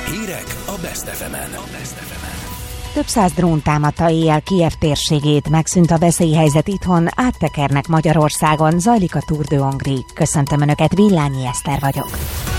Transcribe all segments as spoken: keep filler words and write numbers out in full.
Hírek a Best ef emen. Több száz drón támadta éjjel Kijev térségét, megszűnt a veszélyhelyzet itthon, áttekernek Magyarországon, zajlik a Tour de Hongrie. Köszöntöm Önöket, Villányi Eszter vagyok.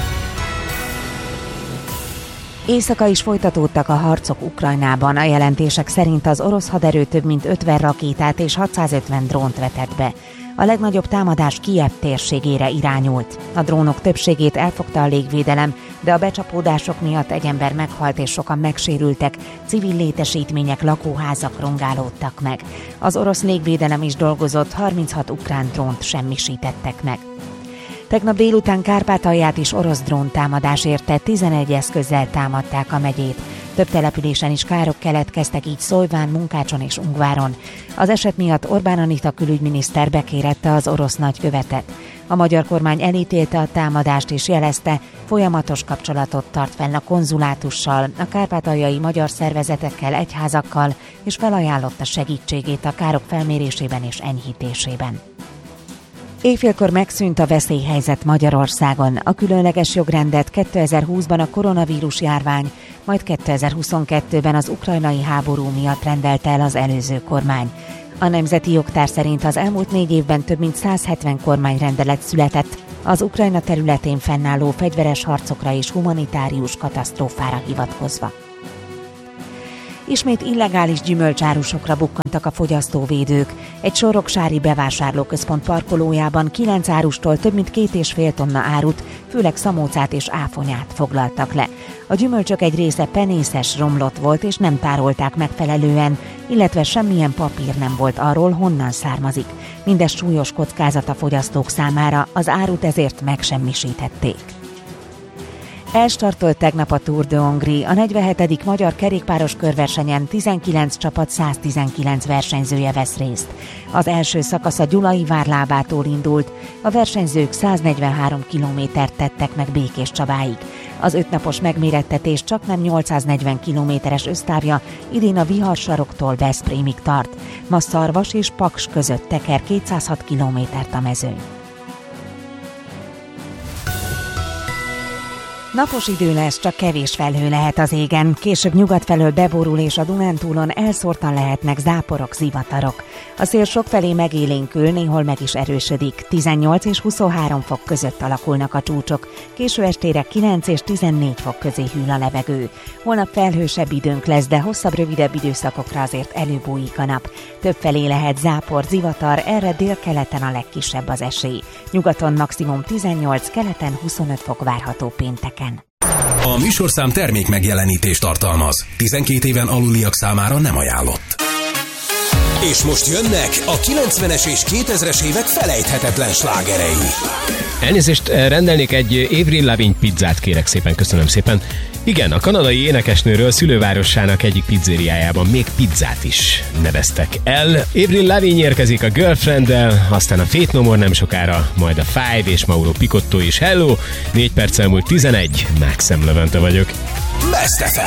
Éjszaka is folytatódtak a harcok Ukrajnában. A jelentések szerint az orosz haderő több mint ötven rakétát és hatszázötven drónt vetett be. A legnagyobb támadás Kijev térségére irányult. A drónok többségét elfogta a légvédelem, de a becsapódások miatt egy ember meghalt és sokan megsérültek, civil létesítmények, lakóházak rongálódtak meg. Az orosz légvédelem is dolgozott, harminchat ukrán drónt semmisítettek meg. Tegnap délután Kárpátalját is orosz dróntámadás érte, tizenegy eszközzel támadták a megyét. Több településen is károk keletkeztek, így Szolván, Munkácson és Ungváron. Az eset miatt Orbán Anita külügyminiszter bekérette az orosz nagykövetet. A magyar kormány elítélte a támadást és jelezte, folyamatos kapcsolatot tart fenn a konzulátussal, a kárpátaljai magyar szervezetekkel, egyházakkal, és felajánlotta segítségét a károk felmérésében és enyhítésében. Éjfélkor megszűnt a veszélyhelyzet Magyarországon. A különleges jogrendet kétezer-húszban a koronavírus járvány, majd kétezer-huszonkettőben az ukrajnai háború miatt rendelte el az előző kormány. A Nemzeti Jogtár szerint az elmúlt négy évben több mint száz hetven kormányrendelet született, az Ukrajna területén fennálló fegyveres harcokra és humanitárius katasztrófára hivatkozva. Ismét illegális gyümölcsárusokra bukkantak a fogyasztóvédők. Egy soroksári bevásárlóközpont parkolójában kilenc árustól több mint két és fél tonna árut, főleg szamócát és áfonyát foglaltak le. A gyümölcsök egy része penészes, romlott volt és nem tárolták megfelelően, illetve semmilyen papír nem volt arról, honnan származik. Mindez súlyos kockázat a fogyasztók számára, az árut ezért megsemmisítették. Elstartolt tegnap a Tour de Hongrie, a negyvenhetedik magyar kerékpáros körversenyen tizenkilenc csapat száztizenkilenc versenyzője vesz részt. Az első szakasz a Gyulai várlábától indult, a versenyzők száznegyvenhárom kilométert tettek meg Békéscsabáig. Az ötnapos megmérettetés csaknem nyolcszáznegyven kilométeres össztávja idén a Viharsaroktól Veszprémig tart. Ma Szarvas és Paks között teker kétszázhat kilométert a mezőny. Napos idő lesz, csak kevés felhő lehet az égen. Később nyugat felől beborul és a Dunántúlon elszórtan lehetnek záporok, zivatarok. A szél sokfelé megélénkül, néhol meg is erősödik. tizennyolc és huszonhárom fok között alakulnak a csúcsok. Késő estére kilenc és tizennégy fok közé hűl a levegő. Holnap felhősebb időnk lesz, de hosszabb, rövidebb időszakokra azért előbújik a nap. Többfelé lehet zápor, zivatar, erre délkeleten a legkisebb az esély. Nyugaton maximum tizennyolc, keleten huszonöt fok várható pénteken. A műsorszám termék megjelenítést tartalmaz. tizenkét éven aluliak számára nem ajánlott. És most jönnek a kilencvenes és kétezres évek felejthetetlen slágerei. Elnézést, rendelnék egy Avril Lavigne pizzát, kérek szépen, köszönöm szépen. Igen, a kanadai énekesnőről szülővárosának egyik pizzériájában még pizzát is neveztek el. Avril Lavigne érkezik a Girlfrienddel, aztán a Faith No More nem sokára, majd a Five és Mauro Picotto is. Hello! négy perccel múlt tizenegy, Maxem Levente vagyok. Best ef em.